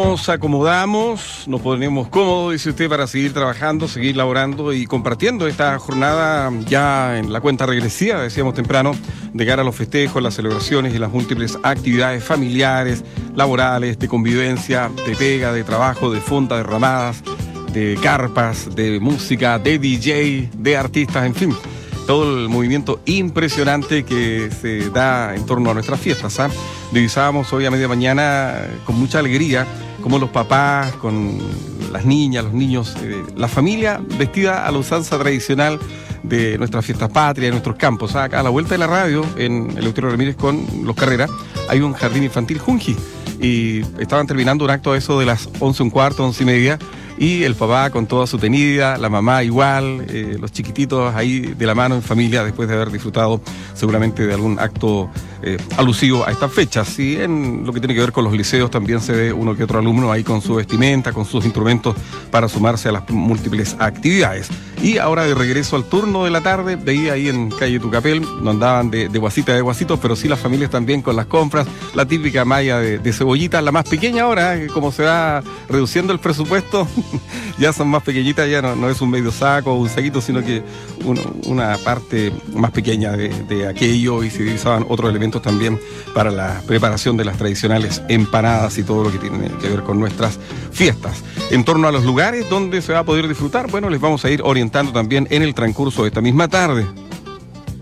Nos acomodamos, nos ponemos cómodos, dice usted, para seguir trabajando, seguir laborando y compartiendo esta jornada ya en la cuenta regresiva, decíamos temprano, de cara a los festejos, las celebraciones y las múltiples actividades familiares, laborales, de convivencia, de pega, de trabajo, de fondas derramadas, de carpas, de música, de DJ, de artistas, en fin. Todo el movimiento impresionante que se da en torno a nuestras fiestas, ¿ah? Divisábamos hoy a media mañana con mucha alegría como los papás, con las niñas, los niños, la familia vestida a la usanza tradicional de nuestras fiestas patrias, de nuestros campos. Acá a la vuelta de la radio, en Eleuterio Ramírez con Los Carreras, hay un jardín infantil Junji y estaban terminando un acto a eso de las 11:15, 11:30. Y el papá con toda su tenida, la mamá igual, los chiquititos ahí de la mano en familia después de haber disfrutado seguramente de algún acto alusivo a estas fechas. Y en lo que tiene que ver con los liceos también se ve uno que otro alumno ahí con su vestimenta, con sus instrumentos para sumarse a las múltiples actividades. Y ahora de regreso al turno de la tarde, veía ahí en calle Tucapel, no andaban de guasita de guasitos, pero sí las familias también con las compras, la típica malla de cebollitas, la más pequeña ahora, como se va reduciendo el presupuesto, ya son más pequeñitas, ya no es un medio saco o un saquito, sino que una parte más pequeña de aquello, y se utilizaban otros elementos también para la preparación de las tradicionales empanadas y todo lo que tiene que ver con nuestras fiestas. En torno a los lugares donde se va a poder disfrutar, bueno, les vamos a ir orientando también en el transcurso de esta misma tarde.